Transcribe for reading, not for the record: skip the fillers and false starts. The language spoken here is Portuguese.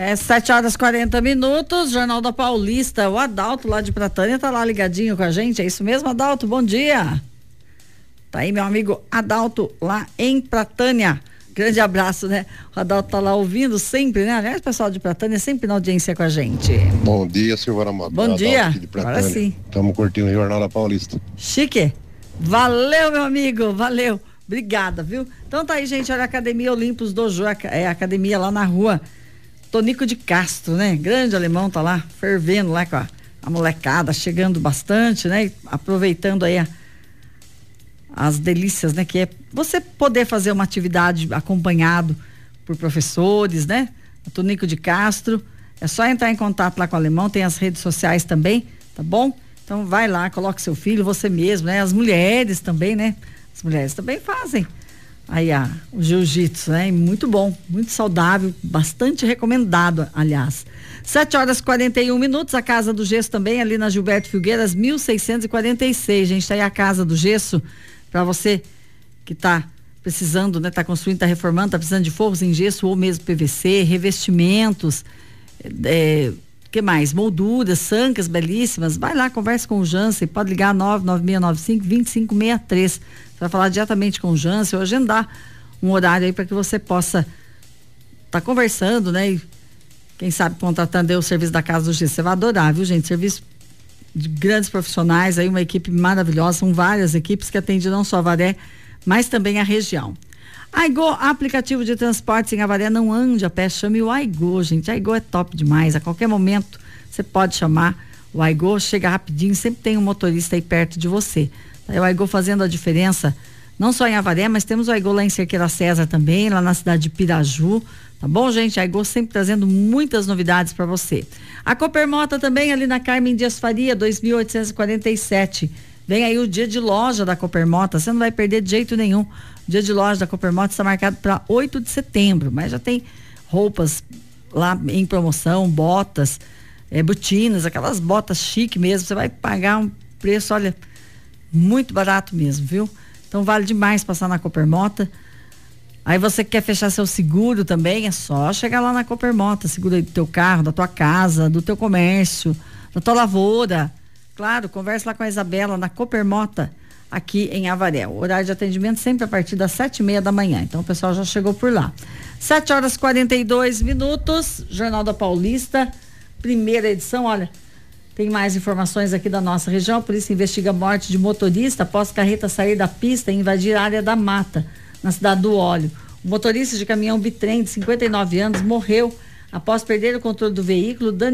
7h40, Jornal da Paulista. O Adalto lá de Pratânia tá lá ligadinho com a gente. É isso mesmo, Adalto? Bom dia. Tá aí meu amigo Adalto lá em Pratânia. Grande abraço, né? O Adalto tá lá ouvindo sempre, né? Aliás, o pessoal de Pratânia sempre na audiência com a gente. Bom dia, Silvana Mota. Bom dia. Agora sim. Estamos curtindo o Jornal da Paulista. Chique. Valeu, meu amigo. Valeu. Obrigada, viu? Então tá aí, gente. Olha, a Academia Olympus Dojo, é a academia lá na rua Tonico de Castro, né? Grande alemão tá lá, fervendo lá com a molecada, chegando bastante, né? E aproveitando aí as delícias, né? Que é você poder fazer uma atividade acompanhado por professores, né? A Tonico de Castro, é só entrar em contato lá com o alemão, tem as redes sociais também, tá bom? Então vai lá, coloque seu filho, você mesmo, né? As mulheres também, né? As mulheres também fazem aí o jiu-jitsu, né? Muito bom, muito saudável, bastante recomendado, aliás. 7h41, a Casa do Gesso também, ali na Gilberto Filgueiras, 1646. Gente, tá aí a Casa do Gesso, para você que tá precisando, né? Tá construindo, tá reformando, tá precisando de forros em gesso ou mesmo PVC, revestimentos, que mais? Molduras, sancas belíssimas. Vai lá, converse com o Jansen, pode ligar 99695-2563. Você vai falar diretamente com o Jansen ou agendar um horário aí para que você possa estar conversando, né? E quem sabe contratando aí o serviço da Casa do Gesso. Você vai adorar, viu, gente? Serviço de grandes profissionais, aí uma equipe maravilhosa, são várias equipes que atendem não só Avaré, mas também a região. Aigo, aplicativo de transportes em Avaré, não ande a pé, chame o Aigo, gente. Aigo é top demais, a qualquer momento você pode chamar o Aigo, chega rapidinho, sempre tem um motorista aí perto de você. O Aigo fazendo a diferença, não só em Avaré, mas temos o Aigo lá em Cerqueira César também, lá na cidade de Piraju, tá bom, gente? A Aigo sempre trazendo muitas novidades para você. A Coopermota também, ali na Carmen Dias Faria, 2847. Vem aí o dia de loja da Coopermota, você não vai perder de jeito nenhum. O dia de loja da Coopermota está marcado para 8 de setembro, mas já tem roupas lá em promoção, botas, botinas, aquelas botas chique mesmo. Você vai pagar um preço, olha, muito barato mesmo, viu? Então vale demais passar na Coopermota. Aí você quer fechar seu seguro também, é só chegar lá na Coopermota, seguro do teu carro, da tua casa, do teu comércio, da tua lavoura. Claro, converse lá com a Isabela na Coopermota, aqui em Avaré. O horário de atendimento sempre a partir das 7h30 da manhã. Então o pessoal já chegou por lá. 7h42, Jornal da Paulista, primeira edição. Olha, tem mais informações aqui da nossa região. A polícia investiga a morte de motorista após carreta sair da pista e invadir a área da mata, na cidade do Óleo. O motorista de caminhão bitrem de 59 anos morreu após perder o controle do veículo,